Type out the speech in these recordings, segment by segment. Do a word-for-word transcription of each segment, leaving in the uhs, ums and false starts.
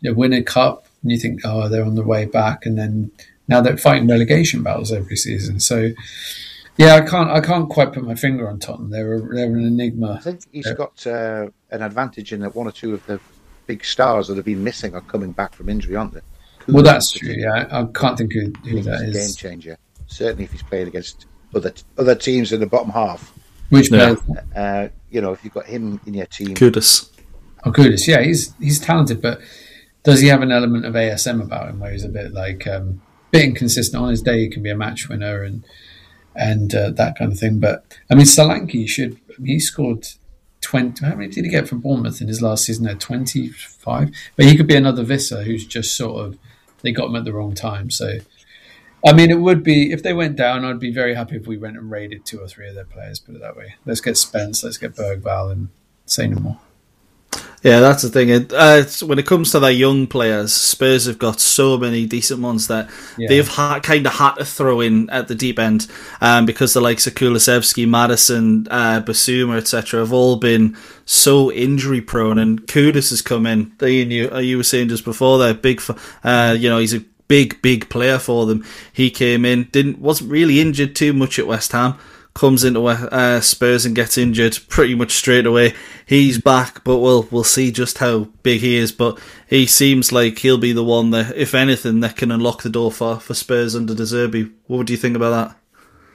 you know, win a cup, and you think, oh, they're on the way back, and then now they're fighting relegation battles every season. So, yeah, I can't I can't quite put my finger on Tottenham. They're a, they're an enigma. I think he's they're, got uh, an advantage in that one or two of the big stars that have been missing are coming back from injury, aren't they? Well, that's true. Yeah, I can't think who, who that is. Game changer. Certainly, if he's playing against other other teams in the bottom half. Which yeah. player? Uh, you know, if you've got him in your team, Kudus. Oh, Kudus. Yeah, he's he's talented, but does he have an element of A S M about him, where he's a bit like um, bit inconsistent? On his day, he can be a match winner and and uh, that kind of thing. But I mean, Solanke should. I mean, he scored twenty. How many did he get from Bournemouth in his last season? There, twenty-five. But he could be another Visser who's just sort of. They got him at the wrong time. So, I mean, it would be, if they went down, I'd be very happy if we went and raided two or three of their players, put it that way. Let's get Spence, let's get Bergvall, and say no more. Yeah, that's the thing. It, uh, it's, when it comes to their young players, Spurs have got so many decent ones that yeah. they've ha- kind of had to throw in at the deep end um, because the likes of Kulusevski, Maddison, uh, Basuma, et cetera have all been so injury prone. And Kudus has come in. Ian, you, you were saying just before there, big, uh, you know, he's a big, big player for them. He came in, didn't wasn't really injured too much at West Ham. Comes into uh, Spurs and gets injured pretty much straight away. He's back, but we'll we'll see just how big he is. But he seems like he'll be the one that, if anything, that can unlock the door for, for Spurs under De Zerbi. What do you think about that?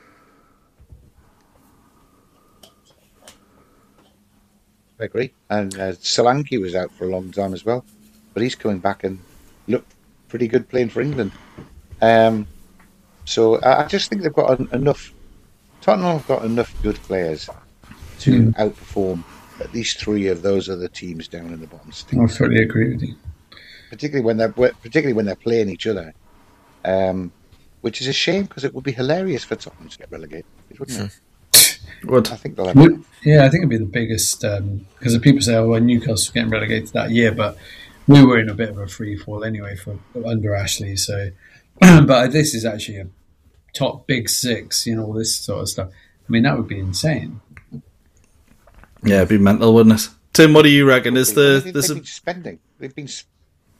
I agree. And uh, Solanke was out for a long time as well, but he's coming back and looked pretty good playing for England. Um, so I, I just think they've got en- enough. Tottenham have got enough good players to mm. outperform at least three of those other teams down in the bottom. I totally agree with you. Particularly when they're particularly when they're playing each other, um, which is a shame because it would be hilarious for Tottenham to get relegated, wouldn't it? Would I think they'll have would, yeah, I think it'd be the biggest because um, people say, "Oh, well, Newcastle getting relegated that year," but we were in a bit of a free fall anyway for under Ashley. So, but this is actually a top big six, you know, all this sort of stuff. I mean, that would be insane. Yeah, it'd be mental, wouldn't it? Tim, what do you reckon? Is the they've, there's they've a... been spending? They've been. Sp-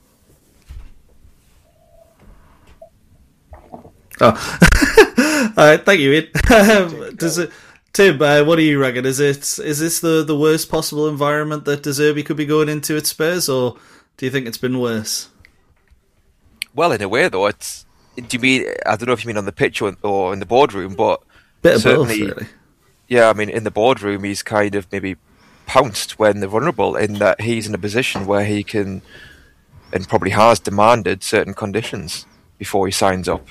oh, all right, thank you, Ian. Um, does it, Tim? Uh, what do you reckon? Is it is this the, the worst possible environment that De Zerbi could be going into at Spurs, or do you think it's been worse? Well, in a way, though, it's. Do you mean? I don't know if you mean on the pitch or, or in the boardroom, but bit of certainly, both, really. Yeah, I mean, in the boardroom, he's kind of maybe pounced when they're vulnerable, in that he's in a position where he can, and probably has demanded certain conditions before he signs up.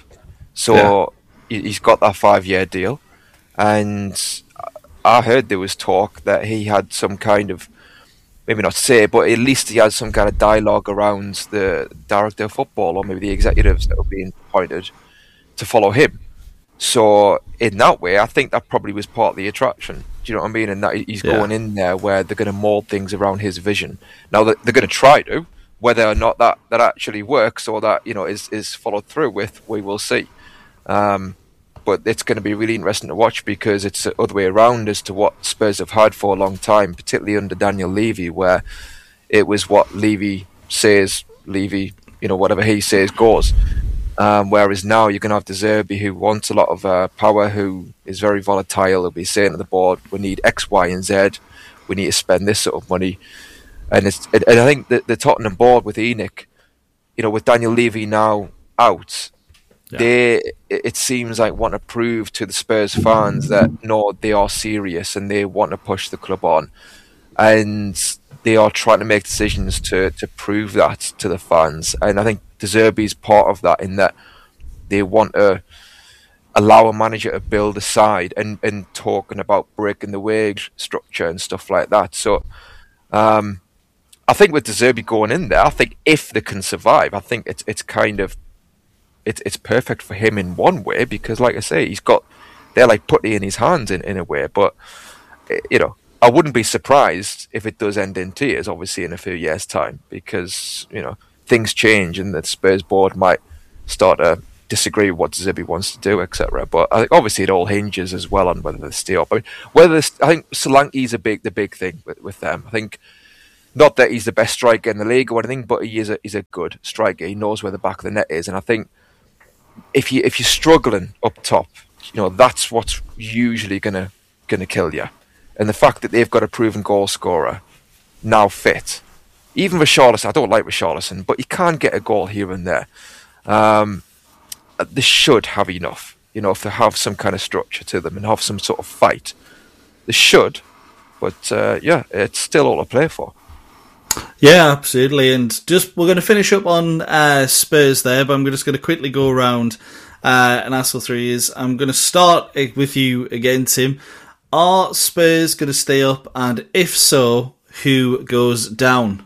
So yeah. he's got that five-year deal, and I heard there was talk that he had some kind of, maybe not say, but at least he had some kind of dialogue around the director of football or maybe the executives that were being appointed to follow him. So in that way, I think that probably was part of the attraction. Do you know what I mean? And that he's yeah. going in there where they're going to mould things around his vision. Now, they're going to try to, whether or not that, that actually works or that, you know, is, is followed through with, we will see. Um, but it's going to be really interesting to watch because it's the other way around as to what Spurs have had for a long time, particularly under Daniel Levy, where it was what Levy says, Levy, you know, whatever he says goes. Um, whereas now you're going to have De Zerbi, who wants a lot of uh, power, who is very volatile. He'll be saying to the board, we need X, Y, and Z. We need to spend this sort of money. And, it's, and I think the, the Tottenham board with ENIC, you know, with Daniel Levy now out, yeah. they it seems like want to prove to the Spurs fans that, no, they are serious and they want to push the club on. And they are trying to make decisions to, to prove that to the fans. And I think De Zerbi is part of that, in that they want to allow a manager to build a side and, and talking about breaking the wage structure and stuff like that. So um, I think with De Zerbi going in there, I think if they can survive, I think it's it's kind of it's it's perfect for him in one way, because like I say, he's got they're like putty in his hands in, in a way. But you know, I wouldn't be surprised if it does end in tears, obviously in a few years' time, because you know things change and the Spurs board might start to disagree with what De Zerbi wants to do, et cetera. But I think obviously it all hinges as well on whether they stay up. I mean, whether this, I think Solanke's a big the big thing with, with them. I think not that he's the best striker in the league or anything, but he is a he's a good striker. He knows where the back of the net is, and I think if you if you're struggling up top, you know that's what's usually gonna gonna kill you. And the fact that they've got a proven goal scorer now fit, even Richarlison, I don't like Richarlison, but he can get a goal here and there. Um, they should have enough, you know, if they have some kind of structure to them and have some sort of fight. They should, but uh, yeah, it's still all to play for. Yeah, absolutely. And just we're going to finish up on uh, Spurs there, but I'm just going to quickly go around uh, and ask for three years. I'm going to start with you again, Tim. Are Spurs going to stay up? And if so, who goes down?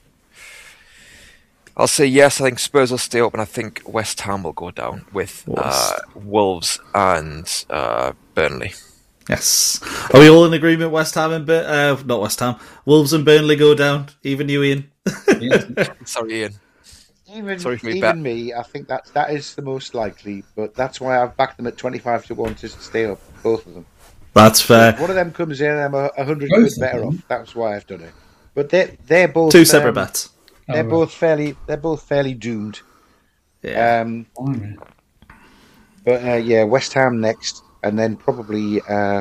I'll say yes. I think Spurs will stay up, and I think West Ham will go down with uh, Wolves and uh, Burnley. Yes. Are we all in agreement? West Ham and Bur- uh, not West Ham. Wolves and Burnley go down. Even you, Ian. Sorry, Ian. Even, Sorry for me, even me, I think that that is the most likely. But that's why I've backed them at twenty-five to one to stay up. Both of them. That's fair. If one of them comes in, I'm a hundred quid better off. That's why I've done it. But they're they're both two separate um, bets. They're oh, both fairly. They're both fairly doomed. Yeah. Um, oh, right. But uh, yeah, West Ham next, and then probably. Uh,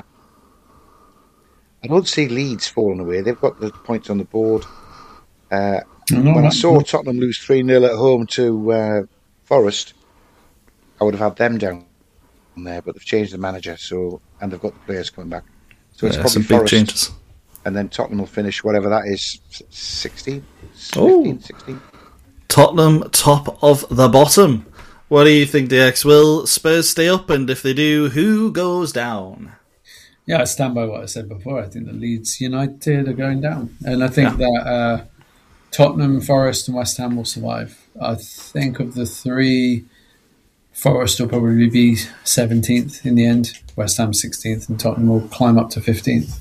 I don't see Leeds falling away. They've got the points on the board. Uh, No, when I that- saw Tottenham lose three nil at home to uh, Forest, I would have had them down there, but they've changed the manager, so and they've got the players coming back. So it's Yeah, probably some big Forest, changes. and then Tottenham will finish whatever that is, sixteen, Oh. fifteen, sixteen. Tottenham top of the bottom. What do you think, D X? Will Spurs stay up? And if they do, who goes down? Yeah, I stand by what I said before. I think the Leeds United are going down. And I think Yeah. that uh, Tottenham, Forest and West Ham will survive. I think of the three, Forest will probably be seventeenth in the end, West Ham sixteenth, and Tottenham will climb up to fifteenth.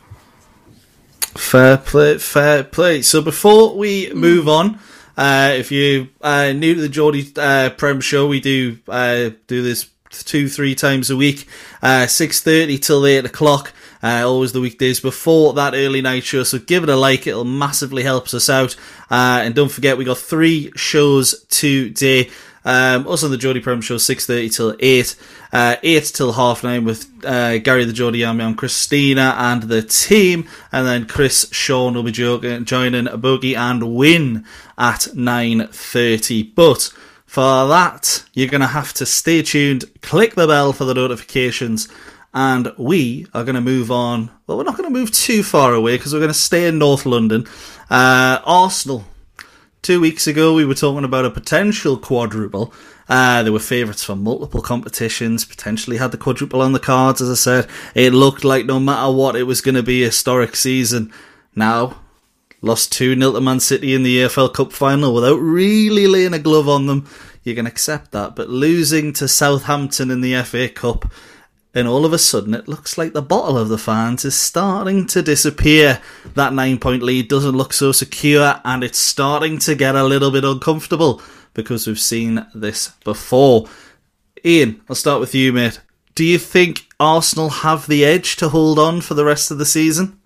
Fair play, fair play. So before we move on, uh, if you uh, new to the Geordie uh, Prem show, we do uh, do this two, three times a week, uh, six thirty till eight o'clock. Uh, always the weekdays before that early night show. So give it a like; it'll massively help us out. Uh, and don't forget, we got three shows today. Um, also on the Geordie Prem show, six thirty till eight, uh, eight till half nine with uh, Gary the Geordie Army and Christina and the team, and then Chris Sean will be jo- joining Bogey and Win at nine thirty. But for that, you're going to have to stay tuned, click the bell for the notifications, and we are going to move on. Well, we're not going to move too far away because we're going to stay in North London. Uh, Arsenal. Two weeks ago, we were talking about a potential quadruple. Uh, they were favourites for multiple competitions, potentially had the quadruple on the cards, as I said. It looked like no matter what, it was going to be a historic season. Now, lost two nil to Man City in the E F L Cup final without really laying a glove on them. You can accept that. But losing to Southampton in the F A Cup, and all of a sudden it looks like the bottle of the fans is starting to disappear. That nine-point lead doesn't look so secure, and it's starting to get a little bit uncomfortable because we've seen this before. Ian, I'll start with you, mate. Do you think Arsenal have the edge to hold on for the rest of the season?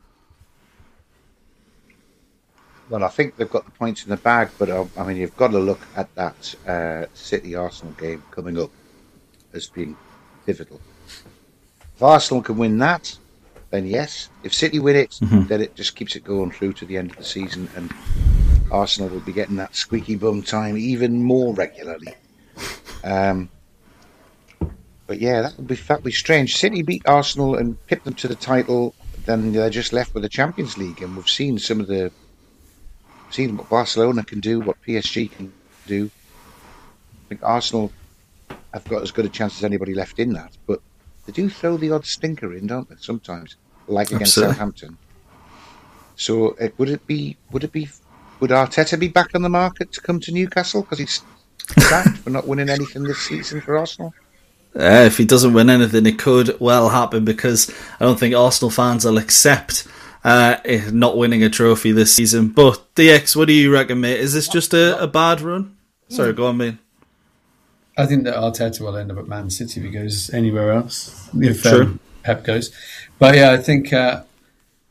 Well, I think they've got the points in the bag, but uh, I mean, you've got to look at that uh, City-Arsenal game coming up as being pivotal. If Arsenal can win that, then yes. If City win it, mm-hmm. then it just keeps it going through to the end of the season, and Arsenal will be getting that squeaky bum time even more regularly. Um, but yeah, that would be that would be strange. City beat Arsenal and pipped them to the title, then they're just left with the Champions League, and we've seen some of the seen what Barcelona can do, what P S G can do. I think Arsenal have got as good a chance as anybody left in that, but they do throw the odd stinker in, don't they? Sometimes, like against Absolutely. Southampton. So, uh, would it be? Would it be? Would Arteta be back on the market to come to Newcastle because he's sacked for not winning anything this season for Arsenal? Uh, if he doesn't win anything, it could well happen, because I don't think Arsenal fans will accept uh, not winning a trophy this season. But D X, what do you reckon, mate? Is this just a, a bad run? Sorry, go on, mate. I think that Arteta will end up at Man City if he goes anywhere else, if True. um, Pep goes. But yeah, I think uh,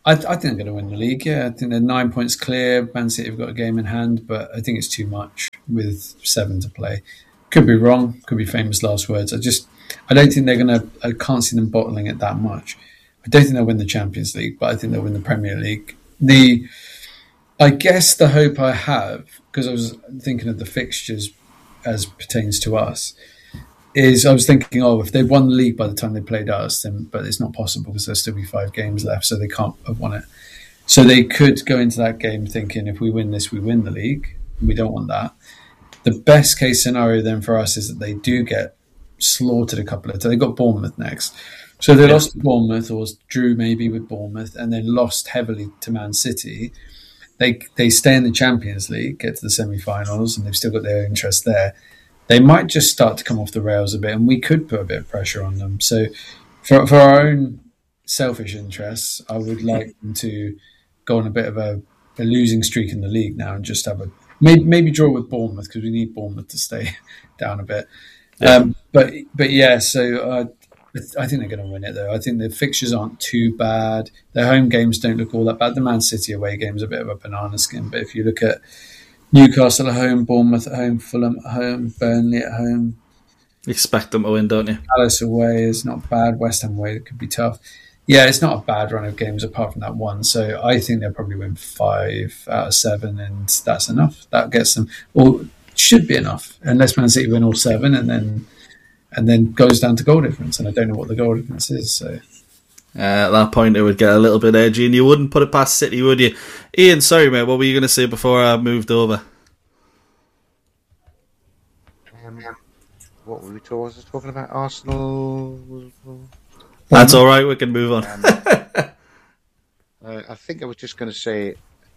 I, I think they're going to win the league. Yeah, I think they're nine points clear. Man City have got a game in hand, but I think it's too much with seven to play. Could be wrong. Could be famous last words. I just, I don't think they're going to. I can't see them bottling it that much. I don't think they'll win the Champions League, but I think they'll win the Premier League. The, I guess the hope I have, because I was thinking of the fixtures as pertains to us, is I was thinking, oh, if they'd won the league by the time they played us, then but it's not possible because there'll still be five games left, so they can't have won it. So they could go into that game thinking, if we win this, we win the league. We don't want that. The best case scenario then for us is that they do get slaughtered a couple of times. They got Bournemouth next. So they yeah. lost to Bournemouth, or drew maybe with Bournemouth, and then lost heavily to Man City. They they stay in the Champions League, get to the semi-finals, and they've still got their interest there. They might just start to come off the rails a bit, and we could put a bit of pressure on them. So for for our own selfish interests, I would like them to go on a bit of a, a losing streak in the league now and just have a maybe, maybe draw with Bournemouth, because we need Bournemouth to stay down a bit. Yeah. Um, but but yeah, so uh, I think they're going to win it, though. I think the fixtures aren't too bad. Their home games don't look all that bad. The Man City away game's a bit of a banana skin, but if you look at Newcastle at home, Bournemouth at home, Fulham at home, Burnley at home, expect them to win, don't you? Palace away is not bad. West Ham away, it could be tough. Yeah, it's not a bad run of games apart from that one. So I think they'll probably win five out of seven, and that's enough. That gets them, or should be enough, unless Man City win all seven, and then and then goes down to goal difference. And I don't know what the goal difference is. So uh, at that point, it would get a little bit edgy, and you wouldn't put it past City, would you? Ian, sorry, mate. What were you going to say before I moved over? Um, what were we talking? Was I talking about Arsenal? That's all right. We can move on. um, uh, I think I was just going to say.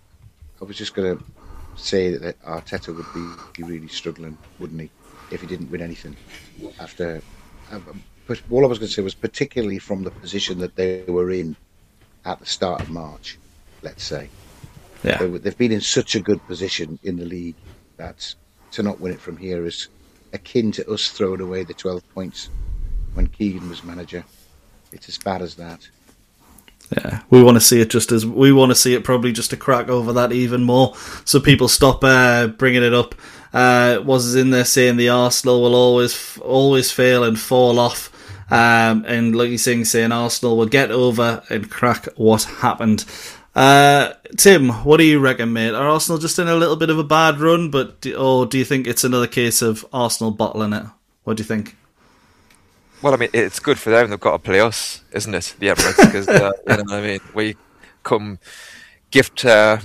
I was just going to say that Arteta would be really struggling, wouldn't he, if he didn't win anything after. Um, but all I was going to say was particularly from the position that they were in at the start of March, let's say. Yeah. They, they've been in such a good position in the league that to not win it from here is akin to us throwing away the twelve points when Keegan was manager. It's as bad as that. Yeah, we want to see it just as we want to see it probably just to crack over that even more, so people stop uh, bringing it up. Uh, was in there saying the Arsenal will always always fail and fall off, um, and like you're saying, saying Arsenal will get over and crack what happened. Uh, Tim, what do you reckon, mate? Are Arsenal just in a little bit of a bad run, but do, or do you think it's another case of Arsenal bottling it? What do you think? Well, I mean, it's good for them. They've got to play us, isn't it? The Emirates, because uh, you know what I mean. We come gift uh,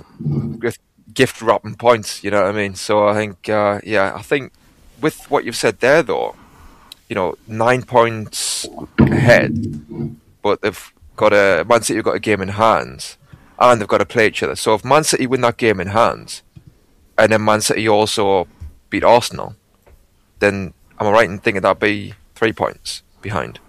gift wrapping points. You know what I mean. So I think, uh, yeah, I think with what you've said there, though, you know, nine points ahead, but they've got a Man City have got a game in hand, and they've got to play each other. So if Man City win that game in hand, and then Man City also beat Arsenal, then am I right in thinking that'd be three points behind?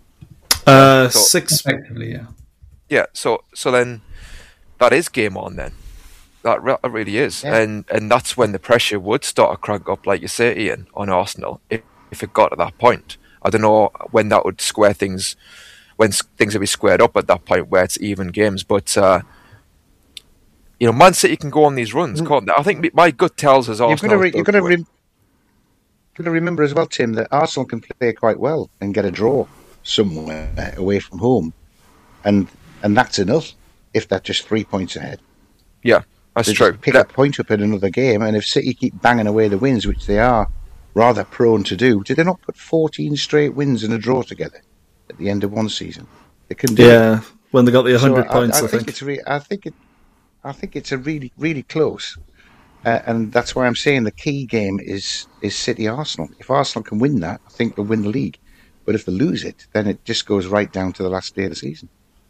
Uh, so, six. Effectively, yeah. Yeah, so so then that is game on then. That, re- that really is. Yeah. And and that's when the pressure would start to crank up, like you say, Ian, on Arsenal, if, if it got to that point. I don't know when that would square things, when things would be squared up at that point where it's even games. But, uh, you know, Man City can go on these runs, mm. can't they? I think my gut tells us Arsenal. You've got to, re- re- got to remember as well, Tim, that Arsenal can play quite well and get a draw somewhere away from home. And and that's enough if they're just three points ahead. Yeah, that's they true. Pick that- a point up in another game, and if City keep banging away the wins, which they are rather prone to do, did they not put fourteen straight wins and a draw together at the end of one season? They can do yeah, it. when they got the one hundred so points, I, I, I think. think. It's re- I think it. I think it's a really, really close. Uh, and that's why I'm saying the key game is is City Arsenal. If Arsenal can win that, I think they'll win the league. But if they lose it, then it just goes right down to the last day of the season.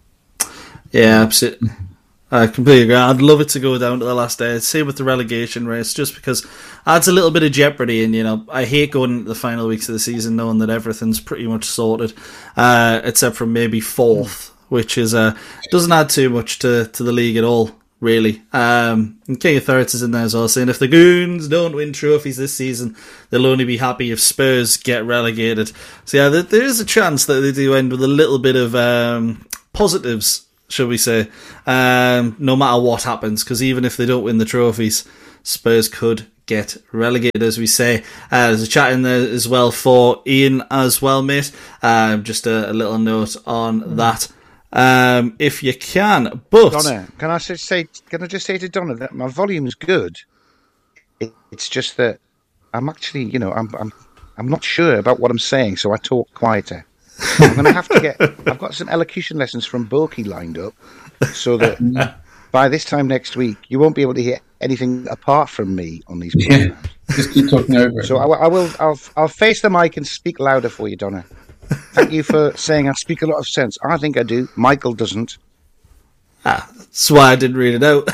Yeah, absolutely. I completely agree. I'd love it to go down to the last day. Same with the relegation race, just because adds a little bit of jeopardy. And, you know, I hate going into the final weeks of the season knowing that everything's pretty much sorted, uh, except for maybe fourth, which is uh, doesn't add too much to, to the league at all. Really. Um, and King of Thirds is in there as well, saying if the Goons don't win trophies this season, they'll only be happy if Spurs get relegated. So yeah, there, there is a chance that they do end with a little bit of um, positives should we say, um, no matter what happens, because even if they don't win the trophies, Spurs could get relegated, as we say. Uh, there's a chat in there as well for Ian as well, mate. Um, just a, a little note on that, um, if you can. But Donna, can I just say? Can I just say to Donna that my volume is good. It, it's just that I'm actually, you know, I'm I'm I'm not sure about what I'm saying, so I talk quieter. I'm going to have to get. I've got some elocution lessons from Bulky lined up, so that by this time next week, you won't be able to hear anything apart from me on these programs. Yeah, just keep talking over it. So I, I will. I'll. I'll face the mic and speak louder for you, Donna. Thank you for saying I speak a lot of sense. I think I do. Michael doesn't. Ah, that's why I didn't read it out.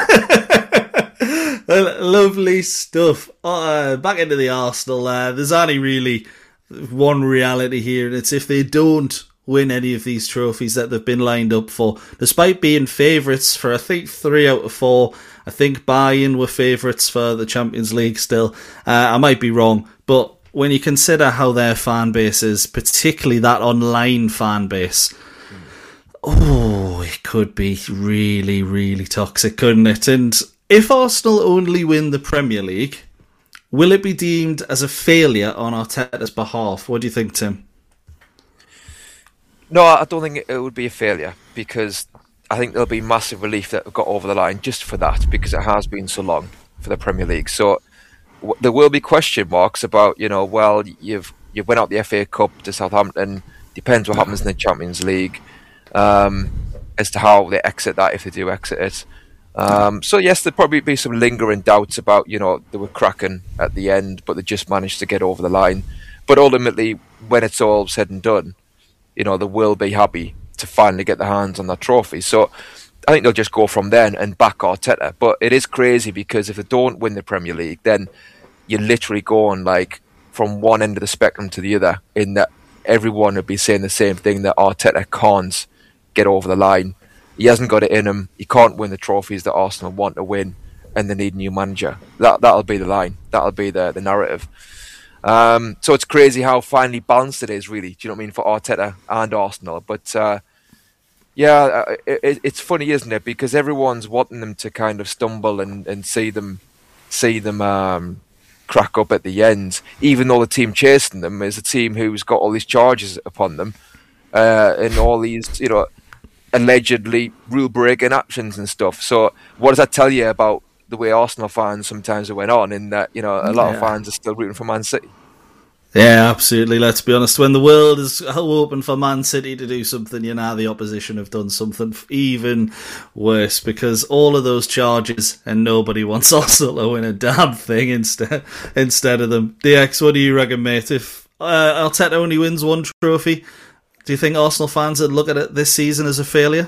Lovely stuff. Uh, back into the Arsenal. Uh, there's only really one reality here, and it's if they don't win any of these trophies that they've been lined up for, despite being favourites for I think three out of four. I think Bayern were favourites for the Champions League still. Uh, I might be wrong, but when you consider how their fan base is, particularly that online fan base, oh, it could be really, really toxic, couldn't it? And if Arsenal only win the Premier League, will it be deemed as a failure on Arteta's behalf? What do you think, Tim? No, I don't think it would be a failure, because I think there'll be massive relief that we've got over the line just for that, because it has been so long for the Premier League. So w- there will be question marks about, you know, well, you've you've went out the F A Cup to Southampton. Depends what happens in the Champions League, um, as to how they exit that, if they do exit it. Um, so yes, there'd probably be some lingering doubts about, you know, they were cracking at the end, but they just managed to get over the line. But ultimately, when it's all said and done, you know, they will be happy to finally get their hands on that trophy. So I think they'll just go from then and back Arteta. But it is crazy, because if they don't win the Premier League, then you're literally going like from one end of the spectrum to the other, in that everyone would be saying the same thing, that Arteta can't get over the line. He hasn't got it in him. He can't win the trophies that Arsenal want to win, and they need a new manager. That that'll be the line. That'll be the the narrative. Um, so it's crazy how finely balanced it is, really. Do you know what I mean, for Arteta and Arsenal? But uh, yeah, it, it's funny, isn't it? Because everyone's wanting them to kind of stumble and, and see them see them um, crack up at the end, even though the team chasing them is a team who's got all these charges upon them uh, and all these, you know, allegedly rule-breaking actions and stuff. So what does that tell you about the way Arsenal fans sometimes went on, in that, you know, a lot yeah. of fans are still rooting for Man City? Yeah, absolutely. Let's be honest. When the world is open for Man City to do something, you know, the opposition have done something even worse, because all of those charges, and nobody wants Arsenal to win a damn thing instead instead of them. D X, what do you reckon, mate? If uh, Arteta only wins one trophy, do you think Arsenal fans would look at it this season as a failure?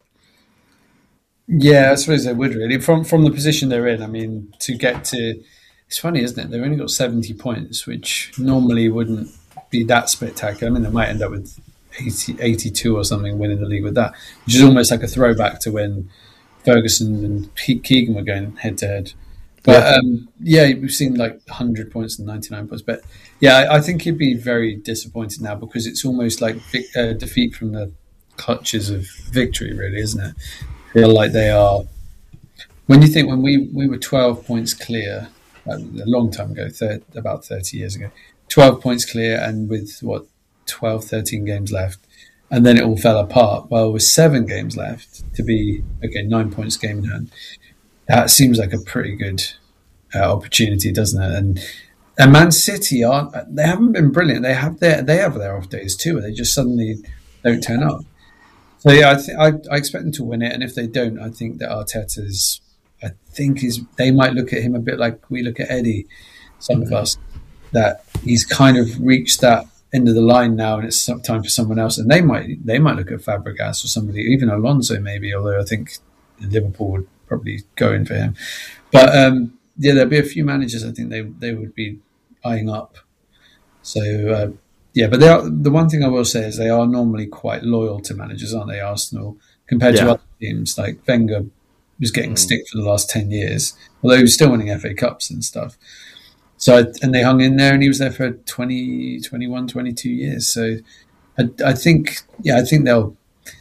Yeah, I suppose they would, really. From from the position they're in, I mean, to get to... It's funny, isn't it? They've only got seventy points, which normally wouldn't be that spectacular. I mean, they might end up with eighty, eighty-two or something, winning the league with that, which is almost like a throwback to when Ferguson and Keegan were going head-to-head. But, yeah. Um, yeah, we've seen like one hundred points and ninety-nine points. But, yeah, I, I think he'd be very disappointed now, because it's almost like vic- uh, defeat from the clutches of victory, really, isn't it? Feel like they are... When you think, when we, we were twelve points clear... a long time ago, thirty, about thirty years ago, twelve points clear, and with what, twelve, thirteen games left, and then it all fell apart. Well, with seven games left to be, okay, nine points game in hand, that seems like a pretty good uh, opportunity, doesn't it? And and Man City aren't, they haven't been brilliant. They have their they have their off days too, where they just suddenly don't turn up. So yeah, I think I, I expect them to win it, and if they don't, I think that Arteta's, I think is they might look at him a bit like we look at Eddie, some of us, that he's kind of reached that end of the line now, and it's time for someone else. And they might they might look at Fabregas or somebody, even Alonso maybe, although I think Liverpool would probably go in for him. But um, yeah, there'll be a few managers I think they they would be eyeing up. So uh, yeah, but they are, the one thing I will say is they are normally quite loyal to managers, aren't they, Arsenal, compared yeah. to other teams like Wenger. Was getting mm. stick for the last ten years, although he was still winning F A Cups and stuff. So, and they hung in there, and he was there for twenty, twenty-one, twenty-two years. So I, I think, yeah, I think they'll,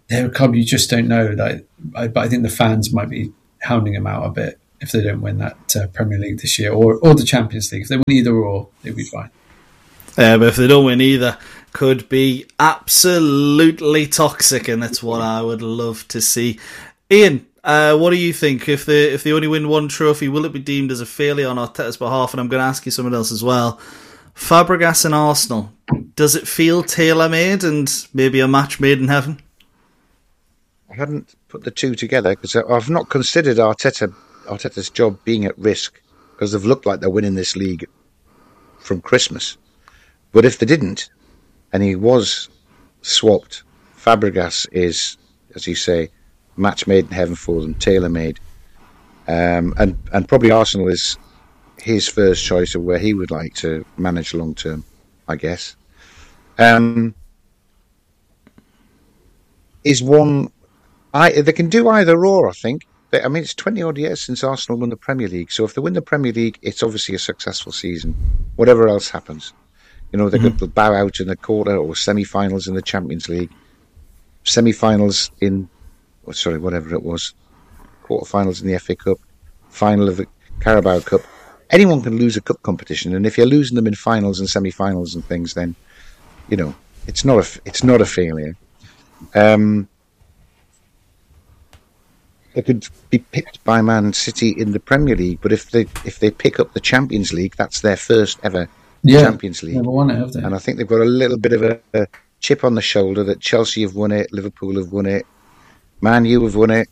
they're a club you just don't know. Like, I, but I think the fans might be hounding them out a bit if they don't win that uh, Premier League this year, or or the Champions League. If they win either or, they'll be fine. Yeah, but if they don't win either, could be absolutely toxic, and that's what I would love to see. Ian, uh, what do you think? If they if they only win one trophy, will it be deemed as a failure on Arteta's behalf? And I'm going to ask you something else as well. Fabregas and Arsenal, does it feel tailor-made and maybe a match made in heaven? I hadn't put the two together because I've not considered Arteta Arteta's job being at risk, because they've looked like they're winning this league from Christmas. But if they didn't, and he was swapped, Fabregas is, as you say, match made in heaven for them, tailor-made. Um, and, and probably Arsenal is his first choice of where he would like to manage long-term, I guess. Um, is one... I, they can do either or, I think. I mean, it's twenty-odd years since Arsenal won the Premier League, so if they win the Premier League, it's obviously a successful season, whatever else happens. You know, they mm-hmm. could bow out in the quarter or semi-finals in the Champions League, semi-finals in, oh, sorry, whatever it was, quarter-finals in the F A Cup, final of the Carabao Cup. Anyone can lose a cup competition, and if you're losing them in finals and semi-finals and things, then, you know, it's not a, it's not a failure. Um, they could be picked by Man City in the Premier League, but if they if they pick up the Champions League, that's their first ever yeah, Champions League. Never won it, have they? And I think they've got a little bit of a, a chip on the shoulder that Chelsea have won it, Liverpool have won it, Man U have won it,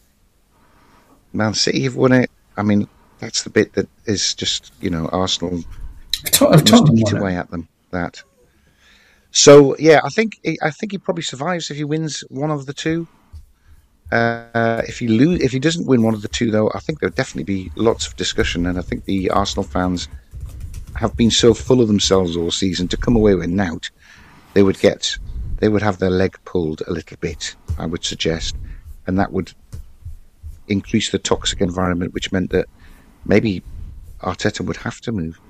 Man City have won it. I mean, that's the bit that is just, you know, Arsenal must eat away at them. That. So yeah, I think I think he probably survives if he wins one of the two. Uh, if he lose, if he doesn't win one of the two, though, I think there'll definitely be lots of discussion, and I think the Arsenal fans have been so full of themselves all season, to come away with knout, they would get, they would have their leg pulled a little bit, I would suggest, and that would increase the toxic environment, which meant that maybe Arteta would have to move.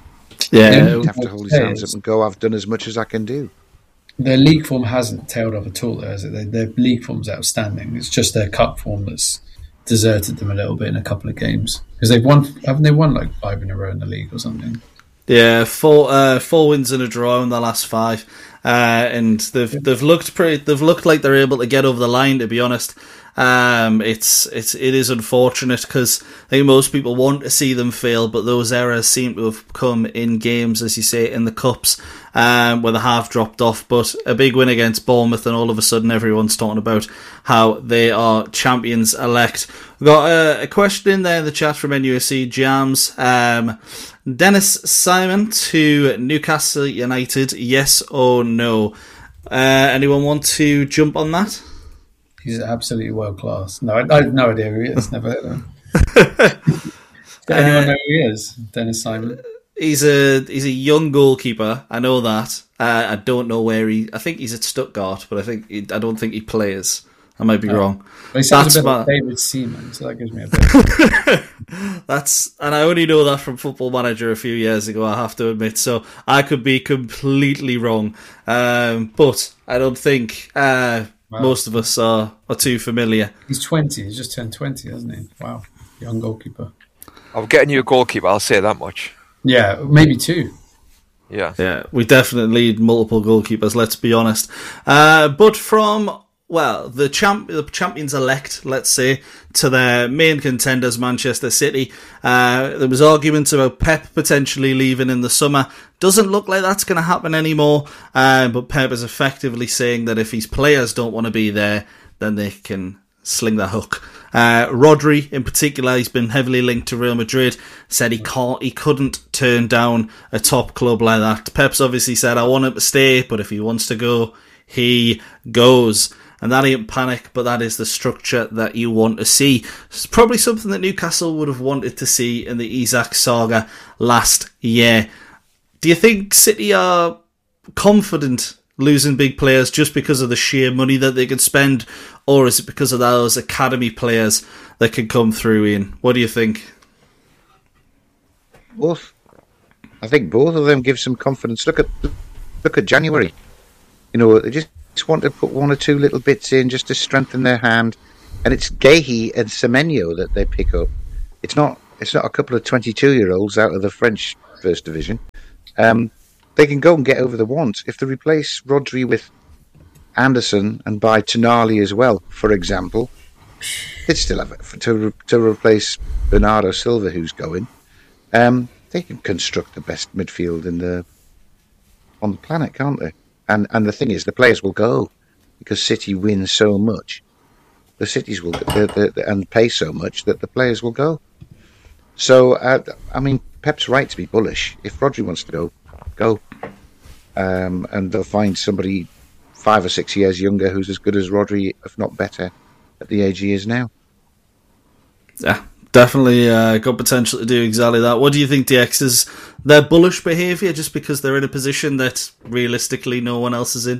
Yeah, he'd have to hold his hands up and go, I've done as much as I can do. Their league form hasn't tailed off at all, though, has it? Their, their league form's outstanding. It's just their cup form that's deserted them a little bit in a couple of games. Because they've won, haven't they won like five in a row in the league or something? Yeah, four uh, four wins and a draw in the last five, uh, and they've they've looked pretty. They've looked like they're able to get over the line. To be honest, um, it's it's it is unfortunate because I think most people want to see them fail, but those errors seem to have come in games, as you say, in the cups, um, where they have dropped off. But a big win against Bournemouth, and all of a sudden everyone's talking about how they are champions elect. We've got a, a question in there in the chat from N U S C Jams. Um, Dennis Simon to Newcastle United, yes or no? Uh, anyone want to jump on that? He's absolutely world class. No, I, I have no idea who he is. Never heard of him. Does anyone uh, know who he is? Dennis Simon. He's a he's a young goalkeeper. I know that. Uh, I don't know where he. I think he's at Stuttgart, but I think he, I don't think he plays. I might be oh. wrong. Well, he sounds That's a bit my... like David Seaman, so that gives me a bit. That's and I only know that from Football Manager a few years ago, I have to admit. So I could be completely wrong, um, but I don't think uh, wow. most of us are, are too familiar. He's twenty. He's just turned twenty, hasn't he? Wow, young goalkeeper. I'm getting you a goalkeeper. I'll say that much. Yeah, maybe two. Yeah, yeah. We definitely need multiple goalkeepers. Let's be honest. Uh, but from Well, the champ, the champions elect, let's say, to their main contenders, Manchester City. Uh, there was arguments about Pep potentially leaving in the summer. Doesn't look like that's going to happen anymore. Uh, but Pep is effectively saying that if his players don't want to be there, then they can sling the hook. Uh, Rodri, in particular, he's been heavily linked to Real Madrid. Said he can't, he couldn't turn down a top club like that. Pep's obviously said, "I want him to stay, but if he wants to go, he goes." And that ain't panic, but that is the structure that you want to see. It's probably something that Newcastle would have wanted to see in the Isak saga last year. Do you think City are confident losing big players just because of the sheer money that they can spend? Or is it because of those academy players that can come through, Ian? What do you think? Both. I think both of them give some confidence. Look at look at January. You know, they just just want to put one or two little bits in just to strengthen their hand. And it's Guéhi and Semenyo that they pick up. It's not it's not a couple of twenty-two-year-olds out of the French First Division. Um, they can go and get over the want. If they replace Rodri with Anderson and buy Tonali as well, for example, they'd still have it to, to replace Bernardo Silva, who's going. Um, they can construct the best midfield in the on the planet, can't they? And and the thing is, the players will go because City win so much. The cities will the, the, the, and pay so much that the players will go. So uh, I mean, Pep's right to be bullish. If Rodri wants to go, go, um, and they'll find somebody five or six years younger who's as good as Rodri, if not better, at the age he is now. Yeah, definitely uh, got potential to do exactly that. What do you think, D X? Is their bullish behaviour just because they're in a position that realistically no one else is in?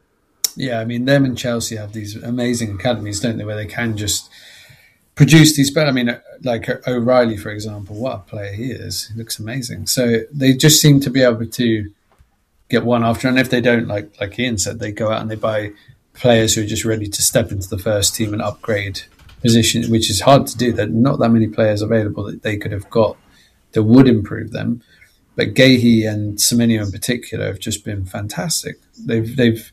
Yeah, I mean, them and Chelsea have these amazing academies, don't they, where they can just produce these. But I mean, like O'Reilly, for example, what a player he is. He looks amazing. So they just seem to be able to get one after. And if they don't, like like Ian said, they go out and they buy players who are just ready to step into the first team and upgrade position, which is hard to do. There are not that many players available that they could have got that would improve them. But Guéhi and Semenyo in particular have just been fantastic. They've they've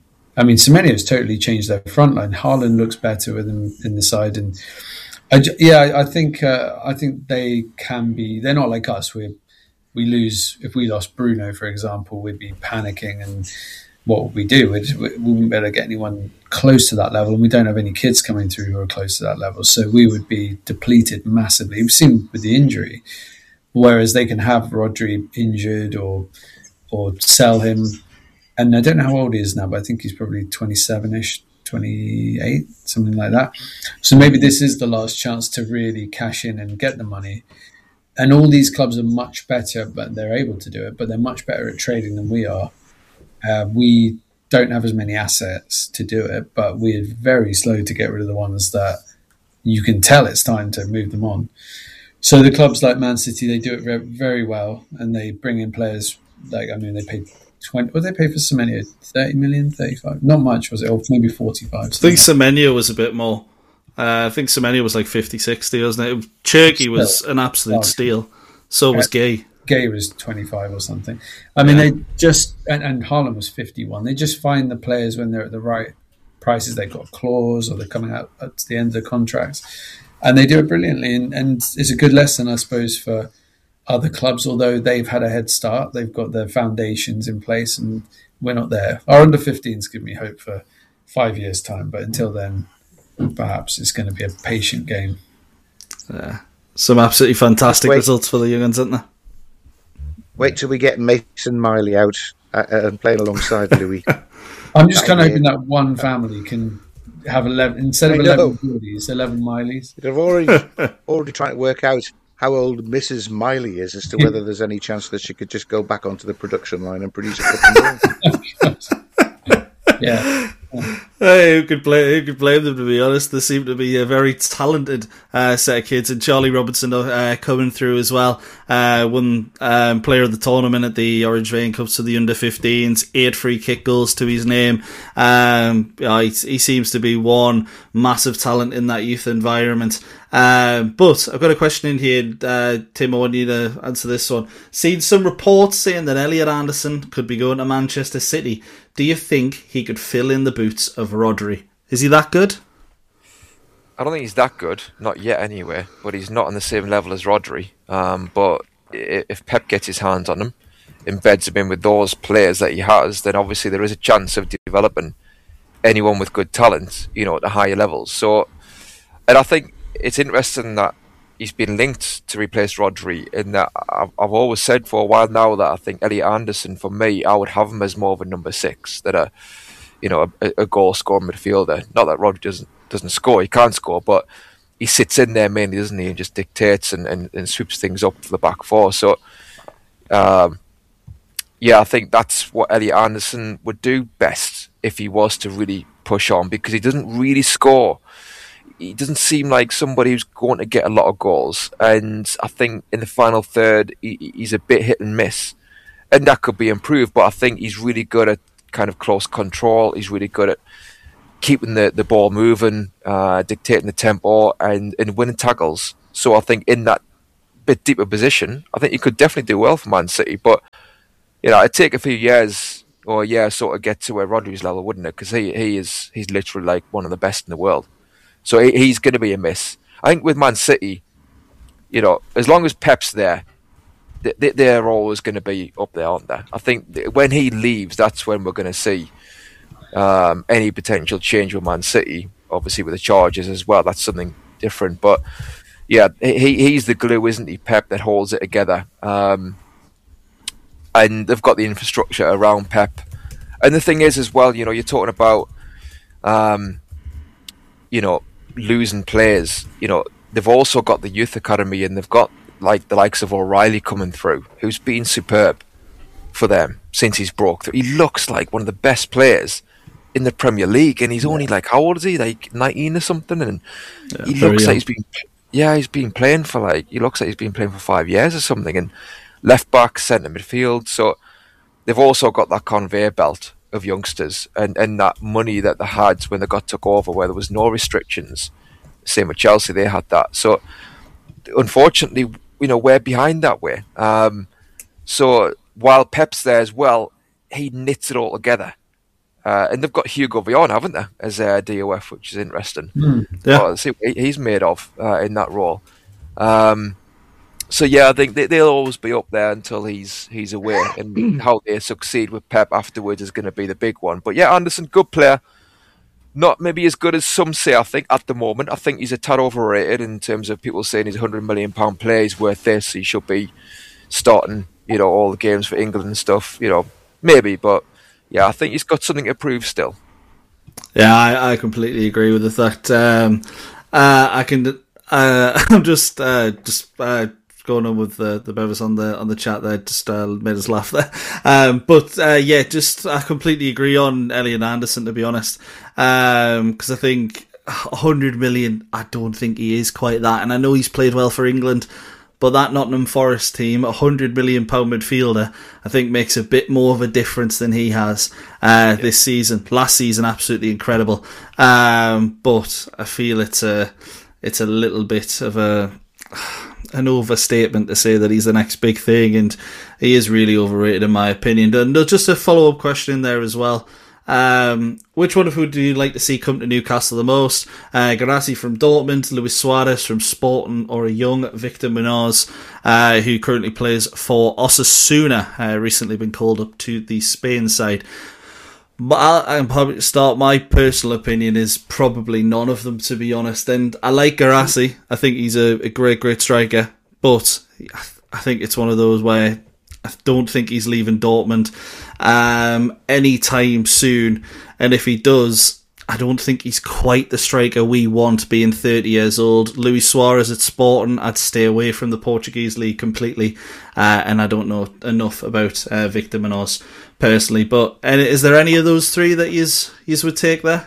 I mean, Semenyo's totally changed their front line. Haaland looks better with him in the side, and I, yeah, I think uh, I think they can be. They're not like us. We we lose if we lost Bruno, for example, we'd be panicking, and what would we do? We'd, we wouldn't be able to get anyone close to that level, and we don't have any kids coming through who are close to that level. So we would be depleted massively. We've seen with the injury, whereas they can have Rodri injured or or sell him. And I don't know how old he is now, but I think he's probably twenty-seven-ish, twenty-eight, something like that. So maybe this is the last chance to really cash in and get the money. And all these clubs are much better, but they're able to do it, but they're much better at trading than we are. Uh, we don't have as many assets to do it, but we're very slow to get rid of the ones that you can tell it's time to move them on. So the clubs like Man City, they do it very well, and they bring in players like, I mean, they pay twenty. What did they pay for Semenyo? Thirty million, thirty-five. Not much, was it? Or maybe forty-five. I think Semenyo was a bit more. Uh, I think Semenyo was like fifty, sixty, wasn't it? Cherky was an absolute steal. So was Gay. Gay was twenty-five or something. I mean, yeah. they just and, and Haaland was fifty-one. They just find the players when they're at the right prices. They've got a clause, or they're coming out at the end of the contracts, and they do it brilliantly. And, and it's a good lesson, I suppose, for other clubs, although they've had a head start. They've got their foundations in place, and we're not there. Our under fifteens give me hope for five years' time, but until then, perhaps it's going to be a patient game. Yeah. Some absolutely fantastic Wait. results for the young ones, aren't there? Wait till we get Mason Miley out uh, and playing alongside Louis. I'm just kind of hoping that one family can have eleven, instead of eleven Geordies, eleven Mileys. They've already, already trying to work out how old Missus Miley is, as to whether there's any chance that she could just go back onto the production line and produce a couple more. Yeah. Hey, who could blame who could blame them? To be honest, they seem to be a very talented uh, set of kids, and Charlie Robinson uh, coming through as well. Uh, won um, player of the tournament at the Orange Vein Cups to the under fifteens. Eight free kick goals to his name. Um, yeah, he, he seems to be one massive talent in that youth environment. Um, but I've got a question in here, uh, Tim. I want you to answer this one. Seen some reports saying that Elliot Anderson could be going to Manchester City. Do you think he could fill in the boots of Rodri? Is he that good? I don't think he's that good, not yet anyway, but he's not on the same level as Rodri. Um, but if Pep gets his hands on him, embeds him in with those players that he has, then obviously there is a chance of developing anyone with good talent, you know, at the higher levels. So, and I think it's interesting that he's been linked to replace Rodri, in that I've, I've always said for a while now that I think Elliot Anderson, for me, I would have him as more of a number six, that a, you know, a, a goal-scoring midfielder. Not that Rodri doesn't doesn't score, he can't score, but he sits in there mainly, doesn't he, and just dictates and, and, and swoops things up for the back four. So, um, yeah, I think that's what Elliot Anderson would do best if he was to really push on, because he doesn't really score. He doesn't seem like somebody who's going to get a lot of goals, and I think in the final third he, he's a bit hit and miss, and that could be improved. But I think he's really good at kind of close control. He's really good at keeping the, the ball moving, uh, dictating the tempo, and, and winning tackles. So I think in that bit deeper position, I think you could definitely do well for Man City. But you know, it'd take a few years or a year or so to get to where Rodri's level, wouldn't it? Because he he is he's literally like one of the best in the world. So he, he's going to be a miss. I think with Man City, you know, as long as Pep's there, they, they're always going to be up there, aren't they? I think when he leaves, that's when we're going to see um, any potential change with Man City. Obviously, with the Chargers as well, that's something different. But yeah, he he's the glue, isn't he, Pep, that holds it together. Um, and they've got the infrastructure around Pep. And the thing is, as well, you know, you're talking about, um, you know, losing players. You know, they've also got the youth academy, and they've got like the likes of O'Reilly coming through, who's been superb for them since he's broke through. He looks like one of the best players in the Premier League, and he's only yeah. like, how old is he? Like nineteen or something, and yeah, he looks young. like he's been, yeah, he's been playing for like, he looks like he's been playing for five years or something, and left back, centre midfield. So they've also got that conveyor belt of youngsters, and, and that money that they had when they got took over, where there was no restrictions. Same with Chelsea, they had that. So unfortunately, you know, we're behind that way. Um, so while Pep's there as well, he knits it all together. Uh, and they've got Hugo Vion, haven't they, as a D O F, which is interesting. Mm, yeah. Well, see what he's made of uh, in that role. Um, so yeah, I think they, they'll always be up there until he's he's away, and how they succeed with Pep afterwards is going to be the big one. But yeah, Anderson, good player. Not maybe as good as some say, I think, at the moment. I think he's a tad overrated in terms of people saying he's a one hundred million pound player, he's worth this, he should be starting, you know, all the games for England and stuff, you know, maybe, but yeah, I think he's got something to prove still. Yeah, I, I completely agree with the fact. Um, uh, I can, uh, I'm just, uh, just, uh, going on with the the Bevis on the on the chat there, just uh, made us laugh there. Um, but uh, yeah, just I completely agree on Elliot Anderson, to be honest, because um, I think one hundred million, I don't think he is quite that, and I know he's played well for England, but that Nottingham Forest team, a one hundred million pound midfielder, I think makes a bit more of a difference than he has uh, yeah. this season. Last season, absolutely incredible, um, but I feel it's a it's a little bit of a an overstatement to say that he's the next big thing, and he is really overrated in my opinion. And just a follow-up question in there as well. Um, which one of who do you like to see come to Newcastle the most? Uh, Guirassy from Dortmund, Luis Suarez from Sporting, or a young Victor Munoz, uh, who currently plays for Osasuna, uh, recently been called up to the Spain side. But I'll, I'll probably start. My personal opinion is probably none of them, to be honest. And I like Guirassy. I think he's a, a great, great striker. But I think it's one of those where I don't think he's leaving Dortmund um, anytime soon. And if he does, I don't think he's quite the striker we want, being thirty years old. Luis Suarez at Sporting, I'd stay away from the Portuguese league completely. Uh, and I don't know enough about uh, Victor Munoz personally. But and is there any of those three that you would take there?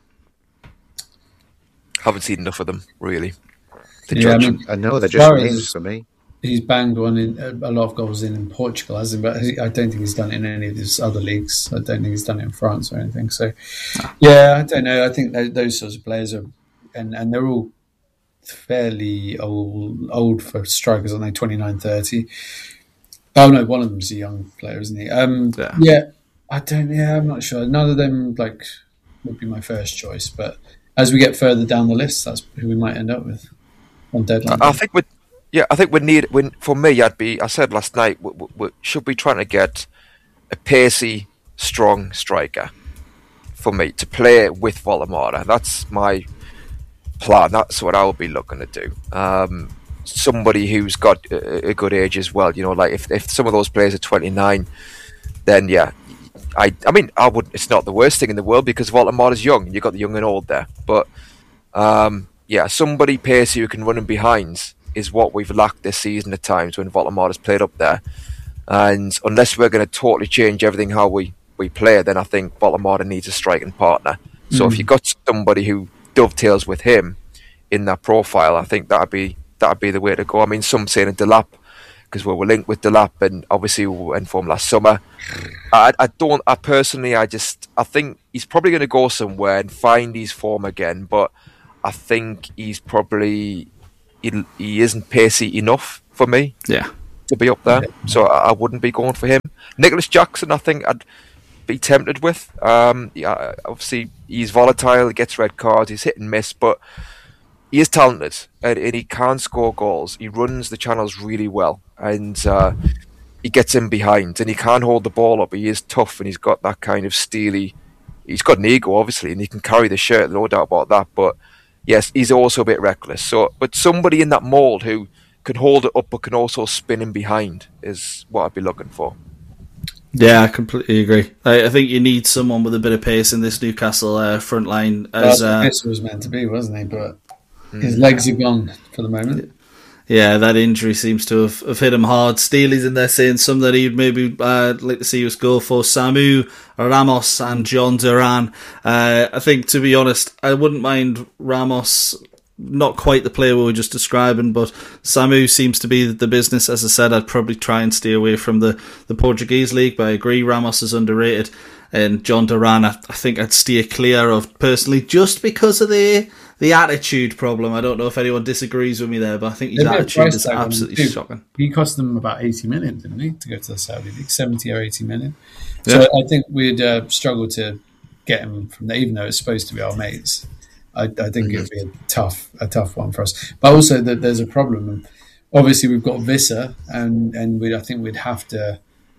Haven't seen enough of them, really. The yeah, judge. I, mean, I know they're just names for me. He's banged one in a lot of goals in, in Portugal, hasn't he? But I don't think he's done it in any of his other leagues. I don't think he's done it in France or anything. So, yeah, I don't know. I think those, those sorts of players are, and, and they're all fairly old, old for strikers, aren't they? twenty-nine, thirty. Oh no, one of them's a young player, isn't he? Um, yeah. yeah, I don't. Yeah, I'm not sure. None of them like would be my first choice, but as we get further down the list, that's who we might end up with on deadline. I, I think with. Yeah, I think we need. When for me, I'd be. I said last night, we, we, should be trying to get a pacey, strong striker for me to play with Waldemar. That's my plan. That's what I will be looking to do. Um, somebody who's got a, a good age as well. You know, like if if some of those players are twenty-nine, then yeah, I. I mean, I would. It's not the worst thing in the world because Waldemar is young. You got the young and old there, but um, yeah, somebody pacey who can run in behinds is what we've lacked this season at times when Waldemar has played up there. And unless we're going to totally change everything how we, we play, then I think Waldemar needs a striking partner. So mm. if you got somebody who dovetails with him in that profile, I think that'd be that'd be the way to go. I mean, some saying Delap because we were linked with Delap, and obviously we were in form last summer. I, I don't. I personally, I just, I think he's probably going to go somewhere and find his form again. But I think he's probably he, he isn't pacey enough for me. Yeah. To be up there, so I, I wouldn't be going for him. Nicholas Jackson, I think I'd be tempted with. Um, yeah, obviously he's volatile. He gets red cards. He's hit and miss, but he is talented and, and he can score goals. He runs the channels really well, and uh, he gets in behind, and he can hold the ball up. He is tough, and he's got that kind of steely. He's got an ego, obviously, and he can carry the shirt. No doubt about that. But yes, he's also a bit reckless. So, but somebody in that mould who can hold it up but can also spin in behind is what I'd be looking for. Yeah, I completely agree. I, I think you need someone with a bit of pace in this Newcastle uh, front line. As well, uh, this was meant to be, wasn't he? But his legs are gone for the moment. Yeah, that injury seems to have, have hit him hard. Steely's in there saying some that he'd maybe uh, like to see us go for. Samu, Ramos and John Duran. Uh, I think, to be honest, I wouldn't mind Ramos. Not quite the player we were just describing, but Samu seems to be the business. As I said, I'd probably try and stay away from the, the Portuguese league, but I agree Ramos is underrated. And John Duran, I, I think I'd steer clear of personally, just because of the the attitude problem. I don't know if anyone disagrees with me there, but I think his attitude is absolutely shocking. He cost them about eighty million, didn't he, to go to the Saudi league? seventy or eighty million. So yeah. I think we'd uh, struggle to get him from there, even though it's supposed to be our mates. I, I think mm-hmm. it'd be a tough, a tough one for us. But also that there's a problem. Obviously, we've got Visser, and and we I think we'd have to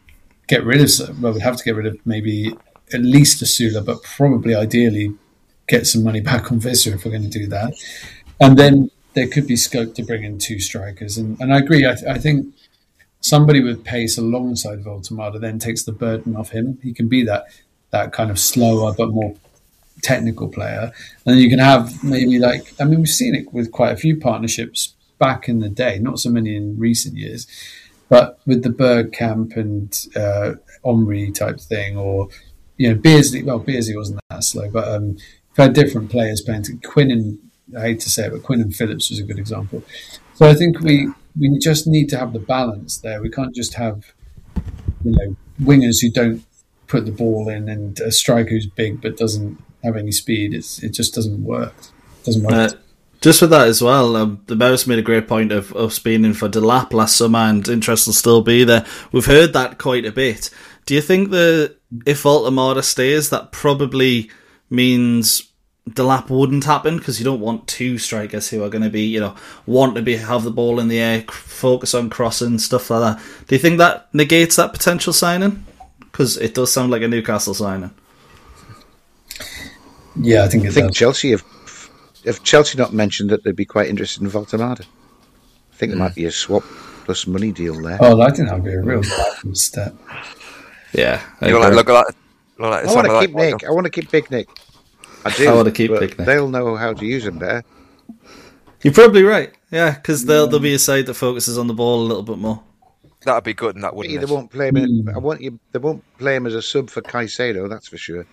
get rid of. Well, we'd have to get rid of maybe at least Asula, but probably ideally get some money back on Visser if we're going to do that. And then there could be scope to bring in two strikers. And and I agree. I, I think somebody with pace alongside Voltemada then takes the burden off him. He can be that that kind of slower but more technical player, and then you can have maybe like I mean we've seen it with quite a few partnerships back in the day, not so many in recent years, but with the Bergkamp and uh, Omri type thing, or you know Beardsley. Well, Beardsley wasn't that slow, but um, we've had different players playing. To Quinn and I hate to say it, but Quinn and Phillips was a good example. So I think we we just need to have the balance there. We can't just have you know wingers who don't put the ball in and a striker who's big but doesn't have any speed. It's, it just doesn't work. It doesn't work. Uh, just with that as well, um, the Mouse made a great point of, of spinning for Delap last summer, and interest will still be there. We've heard that quite a bit. Do you think that if Voltemada stays, that probably means Delap wouldn't happen, because you don't want two strikers who are going to be, you know, want to be have the ball in the air, focus on crossing, stuff like that. Do you think that negates that potential signing? Because it does sound like a Newcastle signing. Yeah, I think it I think does. Chelsea have, if Chelsea not mentioned that they'd be quite interested in Voltemada. I think there might be a swap plus money deal there. Oh, I think that'd be a real bad step. Yeah, you like, look at that. Look at that. I want to like keep Nick. Michael. I want to keep Big Nick. I do. I want to keep but Big Nick. They'll know how to use him there. You're probably right. Yeah, because there'll, there'll be a side that focuses on the ball a little bit more. That'd be good, and that wouldn't. They won't play him. In, I want you. They won't play him as a sub for Caicedo. That's for sure.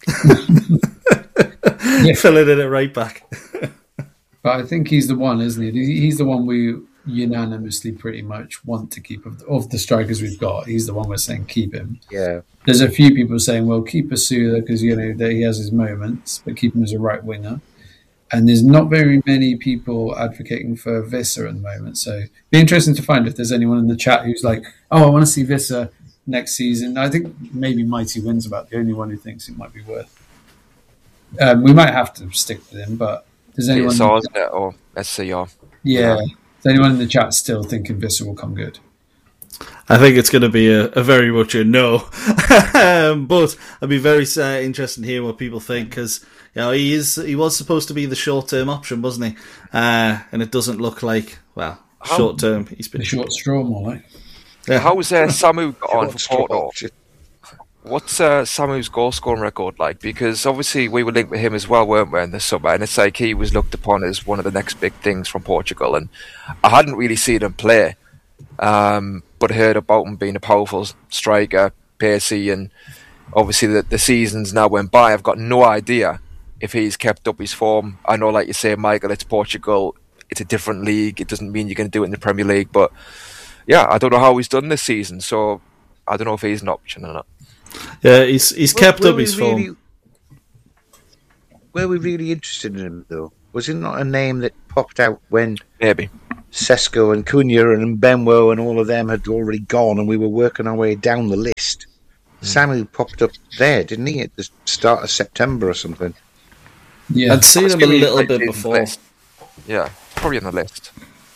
Yeah. Filling in it right back. But I think he's the one, isn't he? He's the one we unanimously pretty much want to keep. Of the, of the strikers we've got, he's the one we're saying keep him. Yeah. There's a few people saying, well, keep Asula because you know that he has his moments, but keep him as a right winger. And there's not very many people advocating for Visser at the moment. So it'd be interesting to find if there's anyone in the chat who's like, oh, I want to see Visser next season. I think maybe Mighty Wins about the only one who thinks it might be worth. Um, we might have to stick with him, but does anyone? P S R, isn't it? Or S C R. Yeah. yeah. Is anyone in the chat still thinking Visser will come good? I think it's going to be a, a very much a no. um, but I'd be very uh, interested in hearing what people think, because you know, he is he was supposed to be the short term option, wasn't he? Uh, and it doesn't look like well How, short term. He's been the short straw, more like. Yeah. How's uh, Samu got on for Porto? What's uh, Samu's goal scoring record like? Because obviously we were linked with him as well, weren't we, in the summer? And it's like he was looked upon as one of the next big things from Portugal. And I hadn't really seen him play, um, but heard about him being a powerful striker, pacey, and obviously the, the seasons now went by. I've got no idea if he's kept up his form. I know, like you say, Michael, it's Portugal. It's a different league. It doesn't mean you're going to do it in the Premier League, but yeah, I don't know how he's done this season, so I don't know if he's an option or not. Yeah, he's he's kept Were- were up his we form. really- Were we really interested in him, though? Was it not a name that popped out when Maybe. Sesko and Cunha and Benwo and all of them had already gone and we were working our way down the list? Samu popped up there, didn't he, at the start of September or something? Yeah, I'd seen It's him a really little like bit in the before. list. Yeah, probably on the list.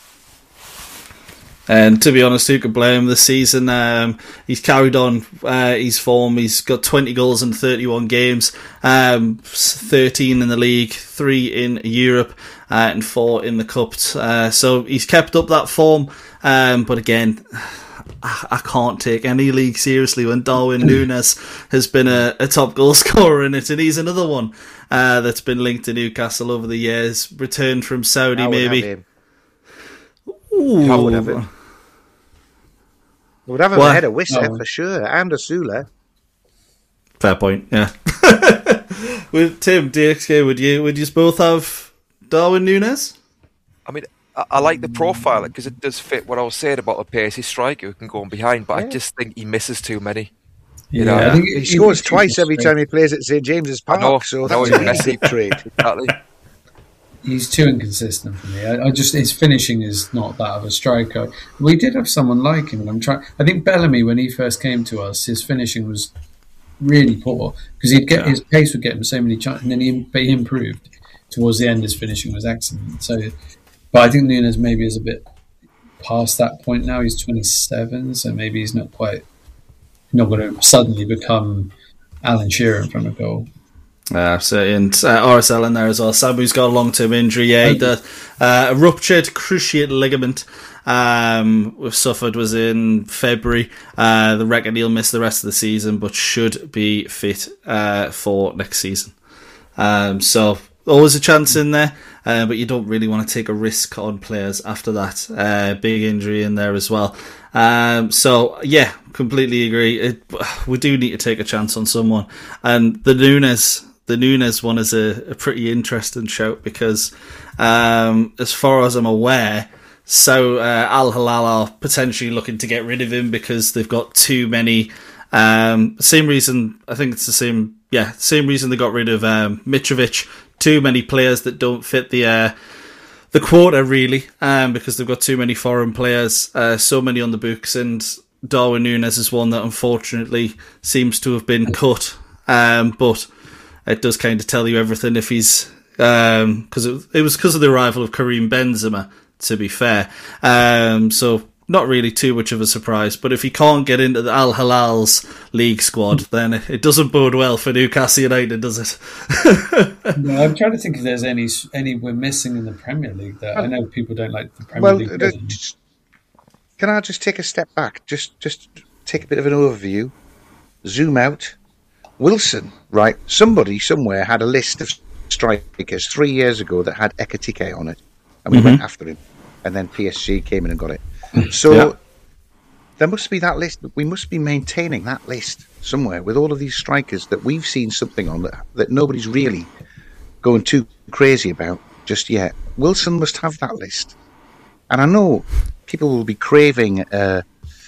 And to be honest, who could blame him this season? Um, he's carried on uh, his form. He's got twenty goals in thirty-one games, um, thirteen in the league, three in Europe, uh, and four in the Cups. Uh, so he's kept up that form. Um, but again, I, I can't take any league seriously when Darwin Núñez has been a, a top goal scorer in it, and he's another one uh, that's been linked to Newcastle over the years. Returned from Saudi, I would maybe. have him. Ooh. I would have him. We would have him Why? ahead of Wissa Oh. for sure, and Asula. Fair point, yeah. With Tim, D X K, would you would you both have Darwin Núñez? I mean, I, I like the profile because it does fit what I was saying about a pacey striker who can go on behind, but I Yeah. just think he misses too many. yeah. know, I think He it- scores it- twice every time he plays at Saint James's I know, Park, so I know, that's a he's messy. big trade. Exactly. He's too inconsistent for me. I, I just his finishing is not that of a striker. We did have someone like him. And I'm trying. I think Bellamy, when he first came to us, his finishing was really poor because he'd get Yeah. his pace would get him so many chances, and then he, but he improved towards the end. His finishing was excellent. So, but I think Núñez maybe is a bit past that point now. He's twenty-seven, so maybe he's not quite not going to suddenly become Alan Shearer in front of goal. Uh, so and uh, R S L in there as well. Samu's got a long-term injury. Yeah, he did, uh, a ruptured cruciate ligament. Um, we've suffered was in February. Uh, the reckon he'll miss the rest of the season, but should be fit uh, for next season. Um, so always a chance in there, uh, but you don't really want to take a risk on players after that. Uh, big injury in there as well. Um, so yeah, completely agree. It, we do need to take a chance on someone, and the Núñez. The Núñez one is a, a pretty interesting shout because, um, as far as I'm aware, so uh, Al Hilal are potentially looking to get rid of him because they've got too many. Um, same reason, I think it's the same. Yeah, same reason they got rid of um, Mitrovic. Too many players that don't fit the uh, the quota really, um, because they've got too many foreign players, uh, so many on the books, and Darwin Núñez is one that unfortunately seems to have been cut, um, but. It does kind of tell you everything if he's because um, it, it was because of the arrival of Karim Benzema. To be fair, um, so not really too much of a surprise. But if he can't get into the Al Hilal's league squad, then it, it doesn't bode well for Newcastle United, does it? No, I'm trying to think if there's any any we're missing in the Premier League. That I know people don't like the Premier Well, League. uh, doesn't. just- can I just take a step back? Just, just take a bit of an overview. Zoom out. Wilson, right? Somebody somewhere had a list of strikers three years ago that had Ekitike on it, and we Mhm. went after him, and then P S G came in and got it. So Yeah. there must be that list. We must be maintaining that list somewhere with all of these strikers that we've seen something on that that nobody's really going too crazy about just yet. Wilson must have that list, and I know people will be craving a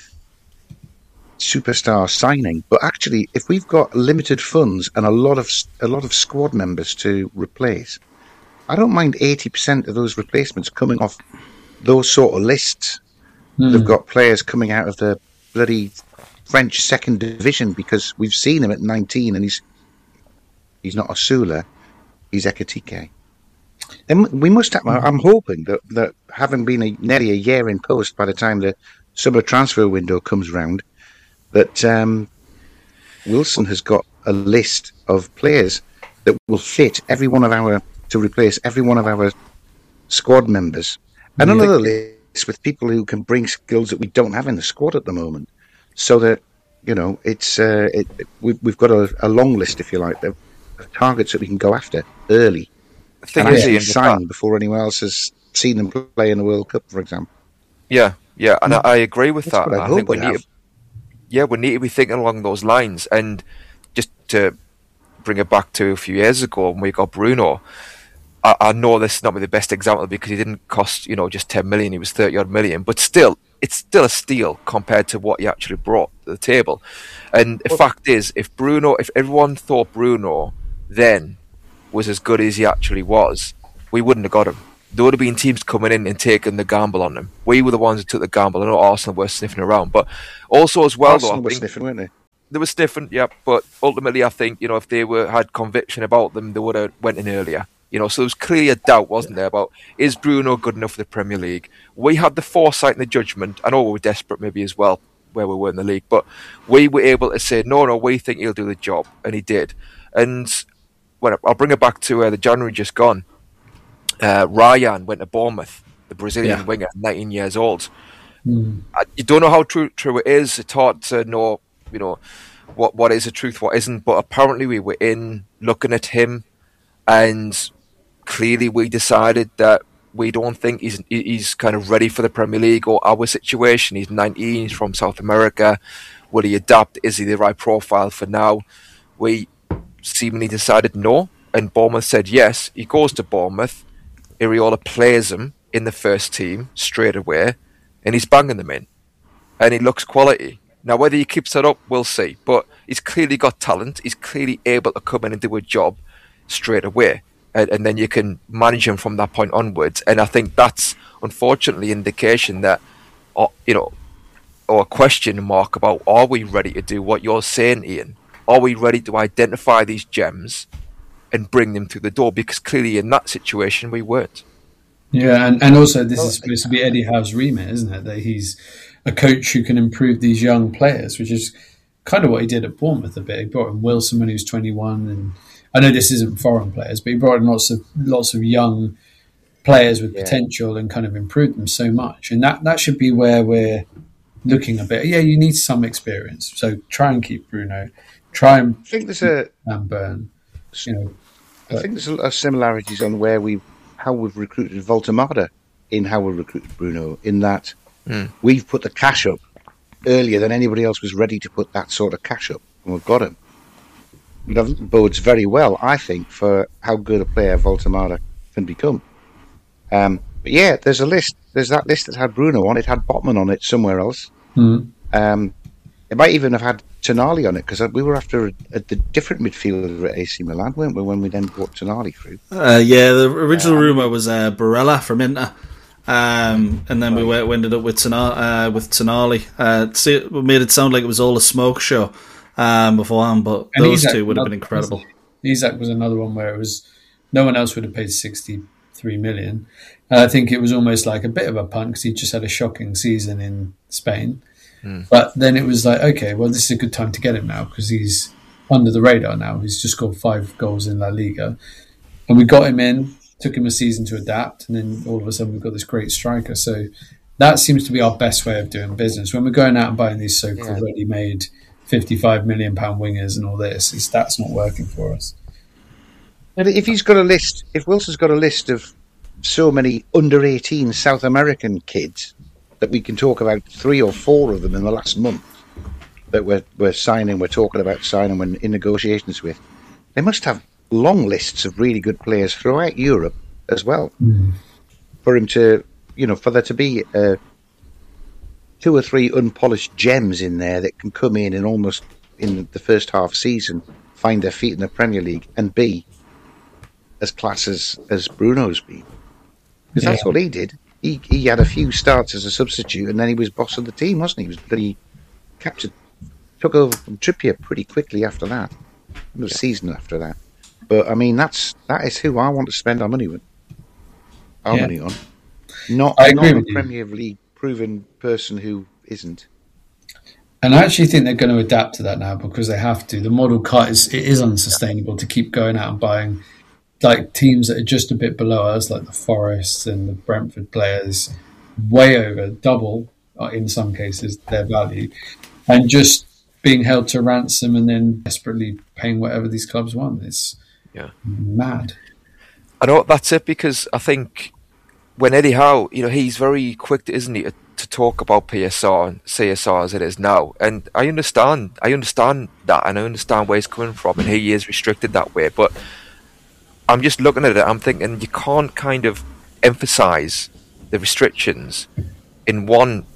superstar signing, but actually, if we've got limited funds and a lot of a lot of squad members to replace, I don't mind eighty percent of those replacements coming off those sort of lists. Hmm. They've got players coming out of the bloody French second division because we've seen him at nineteen, and he's he's not Asula, he's Ekitike. Then we must have, I'm hoping that, that having been a, nearly a year in post by the time the summer transfer window comes round, that um, Wilson has got a list of players that will fit every one of our, to replace every one of our squad members. And Yeah. another list with people who can bring skills that we don't have in the squad at the moment. So that, you know, it's uh, it, it, we, we've got a, a long list, if you like, of, of targets that we can go after early. The thing And is, actually Ian, with sign that- before anyone else has seen them play in the World Cup, for example. yeah, yeah, and I, I agree with That's that. what I I hope think we we need have. to, yeah, we need to be thinking along those lines. And just to bring it back to a few years ago when we got Bruno, I, I know this is not the best example because he didn't cost, you know, just ten million, he was thirty odd million, but still, it's still a steal compared to what he actually brought to the table. And the fact is, if Bruno, if everyone thought Bruno then was as good as he actually was, we wouldn't have got him. There would have been teams coming in and taking the gamble on him. We were the ones who took the gamble. I know Arsenal were sniffing around, but also as well, Arsenal though, I were think sniffing, weren't they? They were sniffing, yeah. But ultimately, I think, you know, if they were had conviction about them, they would have went in earlier. You know, so there was clearly a doubt, wasn't there, about is Bruno good enough for the Premier League? We had the foresight and the judgment. I know we were desperate, maybe as well, where we were in the league, but we were able to say, no, no, we think he'll do the job, and he did. And well, I'll bring it back to uh, the January just gone. Uh, Ryan went to Bournemouth, the Brazilian Yeah. winger, nineteen years old. Mm. I, you don't know how true true it is. It's hard to know, you know, what what is the truth, what isn't. But apparently, we were in looking at him, and clearly, we decided that we don't think he's he's kind of ready for the Premier League or our situation. He's nineteen, he's from South America. Will he adapt? Is he the right profile for now? We seemingly decided no, and Bournemouth said yes. He goes to Bournemouth. Iraola plays him in the first team straight away, and he's banging them in, and he looks quality. Now, whether he keeps that up, we'll see. But he's clearly got talent. He's clearly able to come in and do a job straight away, and, and then you can manage him from that point onwards. And I think that's unfortunately indication that, uh, you know, or a question mark about are we ready to do what you're saying, Ian? Are we ready to identify these gems and bring them through the door? Because clearly in that situation we weren't. Yeah, and, and also this is supposed to be Eddie Howe's remit, isn't it? That he's a coach who can improve these young players, which is kind of what he did at Bournemouth a bit. He brought in Wilson when he was twenty-one, and I know this isn't foreign players, but he brought in lots of lots of young players with Yeah. potential and kind of improved them so much. And that, that should be where we're looking a bit. Yeah, you need some experience. So try and keep Bruno. Try and I think there's a and Burn. You know, I think there's a lot of similarities on where we, how we've recruited Voltemada in how we recruited Bruno. In that Mm. we've put the cash up earlier than anybody else was ready to put that sort of cash up, and we've got him. That bodes very well, I think, for how good a player Voltemada can become. Um, but yeah, there's a list. There's that list that had Bruno on it. Had Botman on it somewhere else. mm. Um, it might even have had Tonali on it, because we were after a, a, the different midfielder at A C Milan, weren't we, when we then brought Tonali through? Uh, yeah, the original rumour was uh, Barella from Inter. Um, and then we went, we ended up with Tonali. Uh, with Tonali. Uh, see, it made it sound like it was all a smoke show um, beforehand, but And those Isak two would have was been another- incredible. Isak was another one where it was no one else would have paid sixty-three million. And I think it was almost like a bit of a punt because he just had a shocking season in Spain. Mm. But then it was like, okay, well, this is a good time to get him now because he's under the radar now. He's just scored five goals in La Liga. And we got him in, took him a season to adapt, and then all of a sudden we've got this great striker. So that seems to be our best way of doing business. When we're going out and buying these so-called Yeah. ready-made fifty-five million pound wingers and all this, it's, that's not working for us. And if he's got a list, if Wilson's got a list of so many under eighteen South American kids that we can talk about three or four of them in the last month that we're, we're signing, we're talking about signing, we're in negotiations with, they must have long lists of really good players throughout Europe as well. Mm. For him to, you know, for there to be uh, two or three unpolished gems in there that can come in and almost in the first half season find their feet in the Premier League and be as class as, as Bruno's been. Because that's Yeah. all he did. He he had a few starts as a substitute and then he was boss of the team, wasn't he? He was bloody captured, took over from Trippier pretty quickly after that. The season after that. But I mean, that's that is who I want to spend our money with. Our Yeah. money on. Not, I not agree a with you. Premier League proven person who isn't. And I actually think they're going to adapt to that now because they have to. The model cut is it is unsustainable to keep going out and buying like teams that are just a bit below us, like the Forest and the Brentford players, way over double uh, in some cases their value, and just being held to ransom and then desperately paying whatever these clubs want. It's Yeah. mad. I know that's it, because I think when Eddie Howe, you know, he's very quick, isn't he, to, to talk about P S R and C S R as it is now. And I understand, I understand that, and I understand where he's coming from, and he is restricted that way. But I'm just looking at it, I'm thinking you can't kind of emphasise the restrictions in one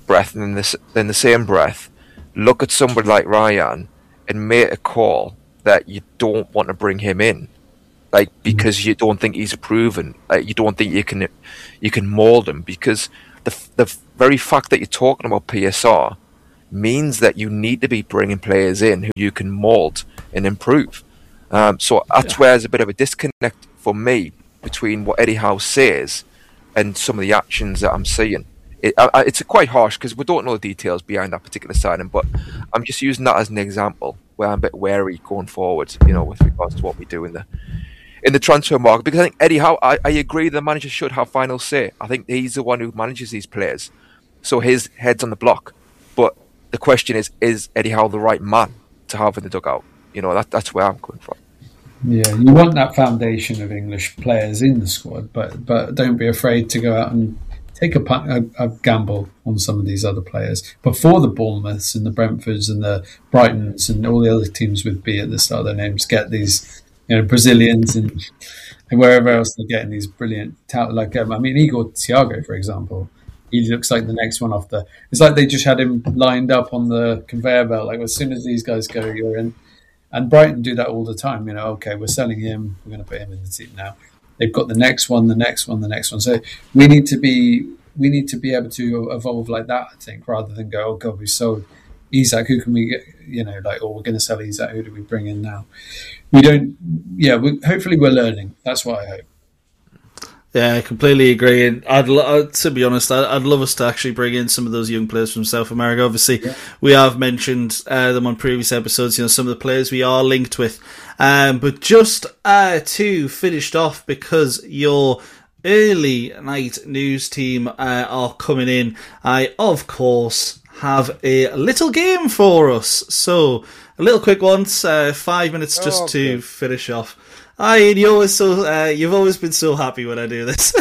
breath, and in the, in the same breath, look at somebody like Ryan and make a call that you don't want to bring him in, like because you don't think he's proven, like you don't think you can you can mould him, because the the very fact that you're talking about P S R means that you need to be bringing players in who you can mould and improve. Um, so that's yeah. where there's a bit of a disconnect for me between what Eddie Howe says and some of the actions that I'm seeing. It, I, it's quite harsh because we don't know the details behind that particular signing, but I'm just using that as an example where I'm a bit wary going forward, you know, with regards to what we do in the in the transfer market. Because I think Eddie Howe, I, I agree the manager should have final say. I think he's the one who manages these players, so his head's on the block. But the question is, is Eddie Howe the right man to have in the dugout? You know, that that's where I'm coming from. Yeah, you want that foundation of English players in the squad, but but don't be afraid to go out and take a, a, a gamble on some of these other players. Before the Bournemouths and the Brentfords and the Brightons and all the other teams with B at the start of their names get these, you know, Brazilians and, and wherever else they're getting these brilliant talent. Like, um, I mean, Igor Thiago, for example, he looks like the next one off the... It's like they just had him lined up on the conveyor belt. Like, as soon as these guys go, you're in. And Brighton do that all the time. You know, okay, we're selling him. We're going to put him in the team now. They've got the next one, the next one, the next one. So we need to be we need to be able to evolve like that, I think, rather than go, oh God, we sold Isak. Who can we get? You know, like, oh, we're going to sell Isak. Who do we bring in now? We don't. Yeah, we, hopefully we're learning. That's what I hope. Yeah, I completely agree. And I'd, lo- to be honest, I'd, I'd love us to actually bring in some of those young players from South America. Obviously, yeah. we have mentioned uh, them on previous episodes. You know, some of the players we are linked with. Um, but just uh, to finish off, because your early night news team uh, are coming in, I of course have a little game for us. So a little quick one, uh, five minutes just oh, okay. to finish off. I, you always so uh, you've always been so happy when I do this.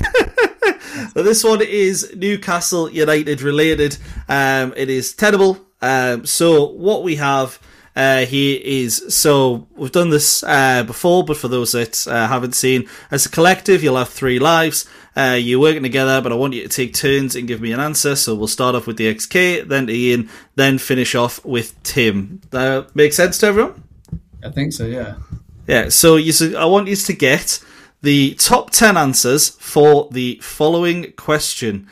But this one is Newcastle United related. Um, it is tenable. Um, so what we have uh, here is, so we've done this uh, before, but for those that uh, haven't seen, as a collective, you'll have three lives. Uh, you're working together, but I want you to take turns and give me an answer. So we'll start off with the X K, then to Ian, then finish off with Tim. That make sense to everyone? I think so, yeah. Yeah, so you, I want you to get the top ten answers for the following question.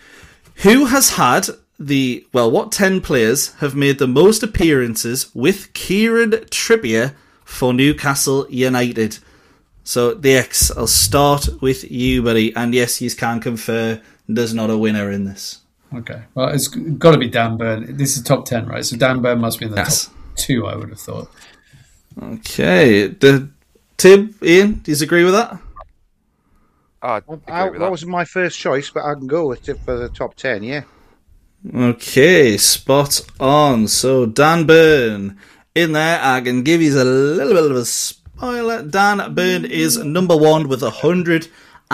Who has had the, well, what ten players have made the most appearances with Kieran Trippier for Newcastle United? So, the X, I'll start with you, buddy. And yes, you can confer there's not a winner in this. Okay, well, it's got to be Dan Burn. This is top ten, right? So Dan Burn must be in the yes. top two, I would have thought. Okay. The, Tim, Ian, do you agree with that? Oh, well, I, that wasn't my first choice, but I can go with it for the top ten, yeah. Okay, spot on. So, Dan Burn in there. I can give you a little bit of a spoiler. Dan Burn is number one with one hundred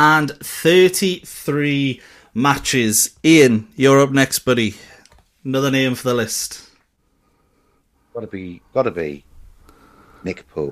thirty-three matches. Ian, you're up next, buddy. Another name for the list. Gotta be, gotta be. Nick Pope.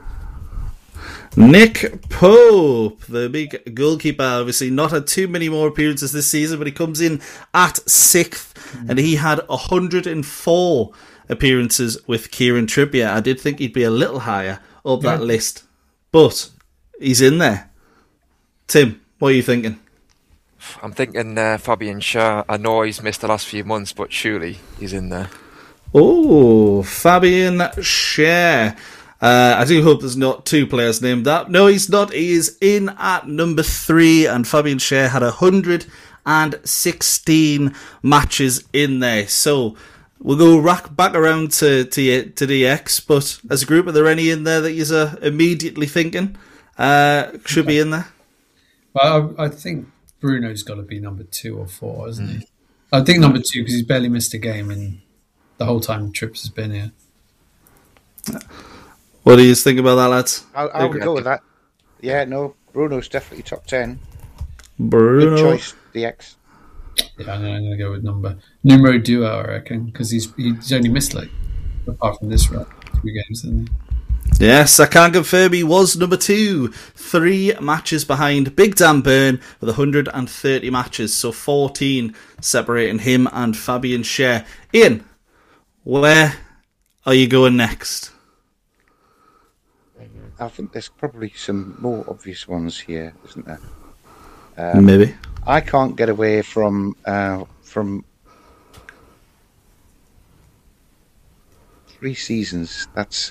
Nick Pope, the big goalkeeper, obviously not had too many more appearances this season, but he comes in at sixth, mm. and he had one hundred four appearances with Kieran Trippier. I did think he'd be a little higher up yeah. that list, but he's in there. Tim, what are you thinking? I'm thinking uh, Fabian Schär. I know he's missed the last few months, but surely he's in there. Oh, Fabian Schär. Uh, I do hope there's not two players named that. No, he's not. He is in at number three, and Fabian Schär had one hundred sixteen matches in there. So we'll go rack back around to to, to the X, but as a group, are there any in there that you're immediately thinking uh, should okay. be in there? Well, I, I think Bruno's got to be number two or four, isn't mm. he? I think number two because he's barely missed a game in the whole time Trips has been here. Yeah. What do you think about that, lads? I, I would go with that. Yeah, no, Bruno's definitely top ten. Bruno. Good choice, the X. Yeah, I'm going to go with number numero duo, I reckon, because he's he's only missed like apart from this round, three games, hasn't Yes, I can confirm he was number two. Three matches behind Big Dan Byrne with one hundred thirty matches, so fourteen separating him and Fabian Schär. Ian, where are you going next? I think there's probably some more obvious ones here, isn't there? Um, Maybe. I can't get away from uh, from three seasons. That's